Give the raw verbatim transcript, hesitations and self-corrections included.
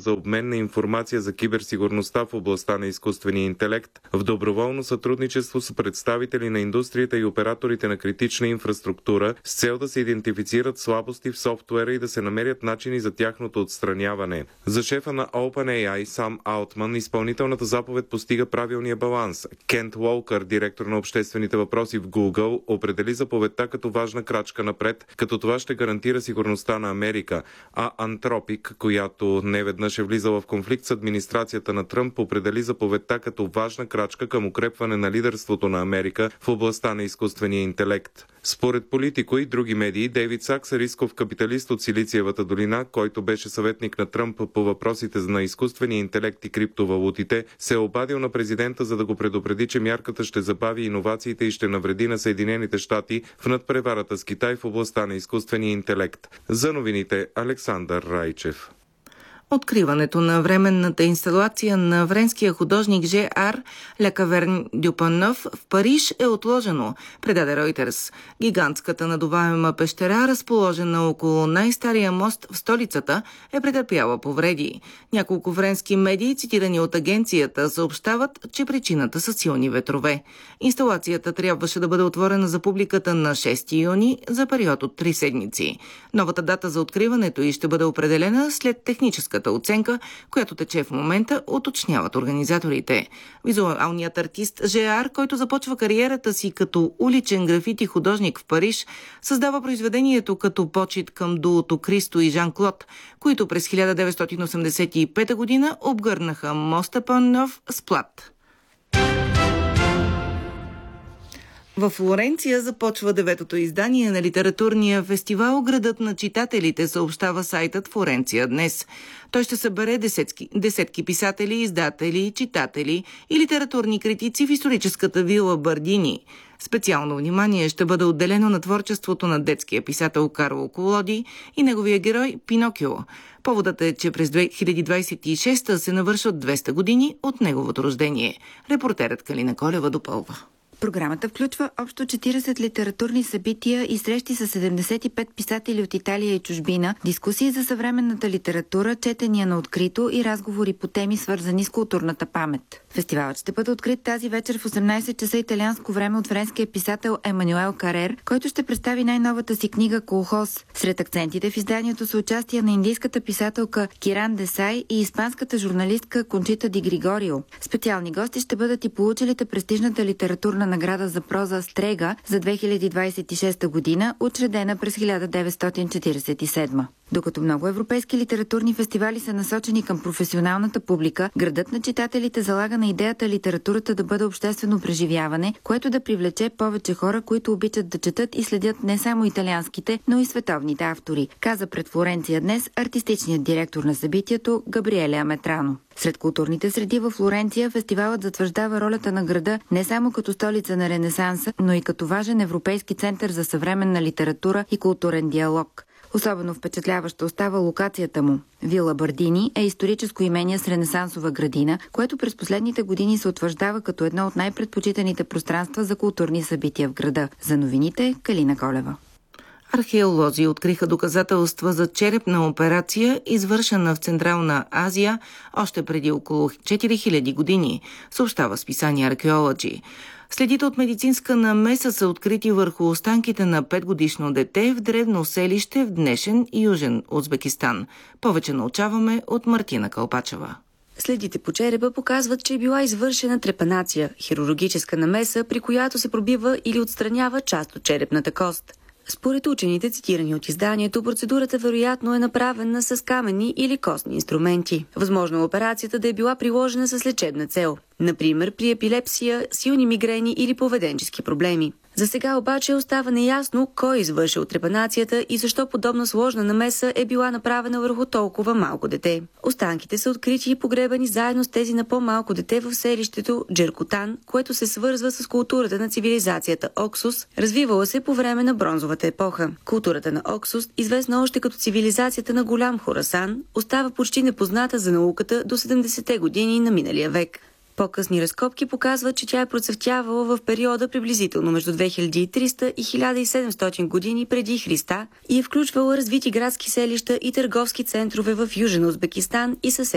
за обмен на информация за киберсигурността в областта на изкуствения интелект. В доброволно сътрудничество с представители на индустрията и операторите на критична инфраструктура с цел да се идентифицират слабости в софтуера и да се намерят начини за тяхното отстраняване. За шефа на OpenAI Сам Алтман изпълнителната заповед постига правилния баланс. Кент Уолкър, директор на обществените въпроси в Google, определи заповедта като важна крачка напред, като това ще гарантира сигурността на Америка, а Антропик, която неведнъж е влизала в конфликт с администрацията на Тръмп, определи заповедта като важна крачка към укрепване на лидерството на Америка в областта на изкуствения интелект. Според Политико и други медии, Дейвид Сакс, рисков капиталист от Силициевата долина, който беше съветник на Тръмп по въпросите на изкуствения интелект и криптовалутите, се е обадил на президента, за да го предупреди, че мярката ще забави иновациите и ще навреди на Съединените щати в надпреварата с Китай в областта на изкуствения интелект. За новините Александър Райчев. Откриването на временната инсталация на френския художник Же Ар Ля Каверн дю Панов в Париж е отложено, предаде Ройтерс. Гигантската надуваема пещера, разположена около най-стария мост в столицата, е претърпяла повреди. Няколко френски медии, цитирани от агенцията, съобщават, че причината са силни ветрове. Инсталацията трябваше да бъде отворена за публиката на шести юни за период от три седмици. Новата дата за откриването й ще бъде определена след техническа оценка, която тече в момента, уточняват организаторите. Визуалният артист Же Ар, който започва кариерата си като уличен графити художник в Париж, създава произведението като почит към дуото Кристо и Жан-Клод, които през хиляда деветстотин осемдесет и пета година обгърнаха моста Панов с плат. В Флоренция започва деветото издание на литературния фестивал «Градът на читателите», съобщава сайтът Флоренция днес. Той ще събере десетки, десетки писатели, издатели, читатели и литературни критици в историческата вила Бардини. Специално внимание ще бъде отделено на творчеството на детския писател Карло Колоди и неговия герой Пинокио. Поводът е, че през две хиляди двадесет и шеста се навършват двеста години от неговото рождение. Репортерът Калина Колева допълва. Програмата включва общо четиридесет литературни събития и срещи с седемдесет и пет писатели от Италия и чужбина, дискусии за съвременната литература, четения на открито и разговори по теми, свързани с културната памет. Фестивалът ще бъде открит тази вечер в осемнадесет часа италианско време от френския писател Емануел Карер, който ще представи най-новата си книга «Колхоз». Сред акцентите в изданието са участие на индийската писателка Киран Десай и испанската журналистка Кончита Ди Григорио. Специални гости ще бъдат и получилите престижната литературна награда за проза Стрега за две хиляди двадесет и шеста година, учредена през хиляда деветстотин четиридесет и седма. Докато много европейски литературни фестивали са насочени към професионалната публика, градът на читателите залага на идеята литературата да бъде обществено преживяване, което да привлече повече хора, които обичат да четат и следят не само италианските, но и световните автори, каза пред Флоренция днес артистичният директор на събитието Габриеле Аметрано. Сред културните среди във Флоренция фестивалът затвърждава ролята на града не само като столица на Ренесанса, но и като важен европейски център за съвременна литература и културен диалог. Особено впечатляваща остава локацията му. Вила Бардини е историческо имение с ренесансова градина, което през последните години се утвърждава като едно от най-предпочитаните пространства за културни събития в града. За новините Калина Колева. Археолози откриха доказателства за черепна операция, извършена в Централна Азия още преди около четири хиляди години, съобщава списание Archaeology. Следите от медицинска намеса са открити върху останките на петгодишно дете в древно селище в днешен Южен Узбекистан. Повече научаваме от Мартина Калпачева. Следите по черепа показват, че е била извършена трепанация, хирургическа намеса, при която се пробива или отстранява част от черепната кост. Според учените, цитирани от изданието, процедурата вероятно е направена с каменни или костни инструменти. Възможно е операцията да е била приложена с лечебна цел, например при епилепсия, силни мигрени или поведенчески проблеми. За сега обаче остава неясно кой е извършил трепанацията и защо подобна сложна намеса е била направена върху толкова малко дете. Останките са открити и погребани заедно с тези на по-малко дете в селището Джеркотан, което се свързва с културата на цивилизацията Оксус, развивала се по време на бронзовата епоха. Културата на Оксус, известна още като цивилизацията на Голям Хорасан, остава почти непозната за науката до седемдесетте години на миналия век. По-късни разкопки показват, че тя е процъфтявала в периода приблизително между две хиляди и триста и хиляда и седемстотин години преди Христа и е включвала развити градски селища и търговски центрове в Южен Узбекистан и съседните